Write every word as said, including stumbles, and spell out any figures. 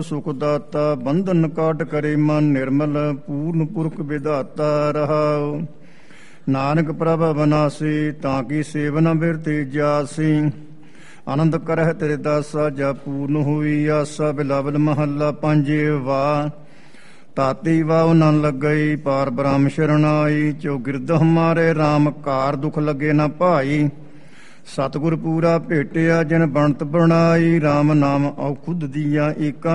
ਸੁਖ ਦਾਤਾ ਬੰਧਨ ਕਾਟ ਕਰੇ ਮਨ ਨਿਰਮਲ ਪੂਰਨ ਪੁਰਖ ਵਿਧਾਤਾ ਰਹਾਉ। ਨਾਨਕ ਪ੍ਰਭ ਅਬਨਾਸੀ ਤਾਂ ਕੀ ਸੇਵਨ ਬਿਰਤੀ ਜਾਸੀ। ਆਨੰਦ ਕਰਹਿ ਤੇਰੇ ਦਾਸਾ ਜਾ ਪੂਰਨ ਹੋਈ ਆਸਾ। ਬਿਲਾਵਲ ਮਹੱਲਾ ਪੰਜਵਾ। ਤਾਤੀ ਵਾਉ ਨ ਲੱਗਈ ਪਾਰ ਬ੍ਰਹਮ ਸ਼ਰਨਾਈ। ਚੋ ਗਿਰਦ ਹਮਾਰੇ ਰਾਮ ਕਾਰ ਦੁਖ ਲੱਗੇ ਨਾ ਭਾਈ। ਸਤਿਗੁਰ ਪੂਰਾ ਭੇਟਿਆ ਜਿਨ ਬਣਤ ਬਣਾਈ। ਰਾਮ ਨਾਮ ਔਖੁਦ ਦੀਆ ਏਕਾ